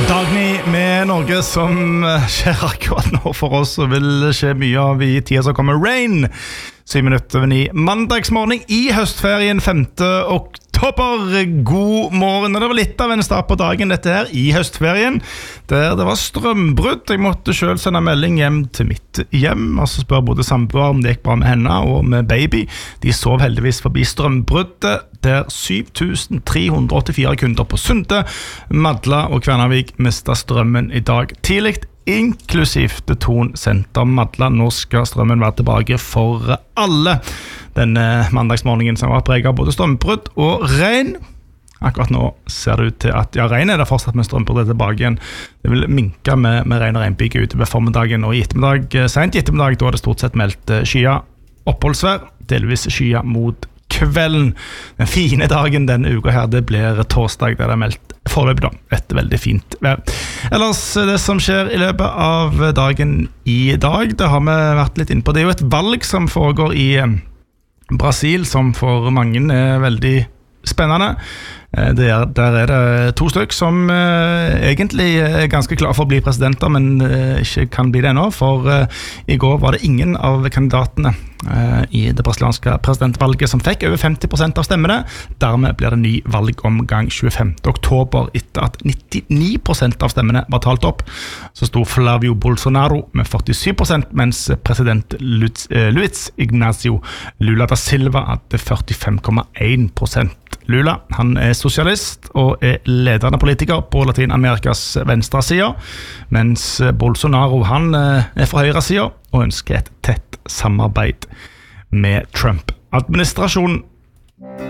Dagny med Norge som skjer akkurat nå for oss og vil skje mye av I tida som kommer. Rain, 7 minutter over 9. Mandagsmorgen I høstferien 5. oktober. God morgen. Det var litt av en start på dagen dette her I høstferien, der det var strømbrudd. Jeg måtte selv sende melding hjem til mitt hjem, og så spør både samboer om det gikk bra med henne og med baby. De sov heldigvis forbi strømbruddet, der 7384 kunder på Sunde, Madla og Kværnervik mistet strømmen I dag tidlig, inklusivt Thon Senter Madla. Nå skal strømmen være tilbake for alle. Denne mandagsmorgenen som var preget av både strømbrudd og regn. Akkurat nå ser det ut til at regn det fortsatt med strømbrudd tilbake igjen. Det vil minke med regn og regnbyge ute ved formiddagen og I ettermiddag. Sent I ettermiddag da det stort sett meldt skya oppholdsvær, delvis skya mot kvelden. Den fine dagen denne uka her, det blir torsdag, der det meldt foreløpig da, et veldig fint vær. Ellers, det som skjer I løpet av dagen I dag, det har vi vært litt inne på. Det jo et valg som foregår I Brasil, som for mange veldig spennende. Der det 2 stykker som egentlig ganske klar for å bli presidenter, men ikke kan bli det ennå, for I går var det ingen av kandidatene I det brasilianske presidentvalget som fikk over 50% av stemmene. Dermed blir det ny valgomgang 25. oktober etter at 99% av stemmene var talt opp. Så sto Flavio Bolsonaro med 47%, mens president Luiz Ignacio Lula da Silva hadde 45,1%. Lula, han sosialist og ledende politiker på Latin-Amerikas venstre side, mens Bolsonaro, han fra høyre side og ønsker et tett samarbeid med Trump-administrasjonen.